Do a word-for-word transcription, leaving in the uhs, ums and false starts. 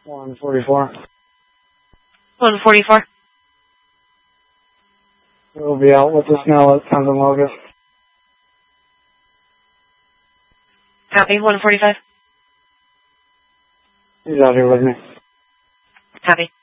one forty-four. one forty-four. We'll be out with the snow at Towns and Locust. Copy, one forty-five. He's out here with me. Copy.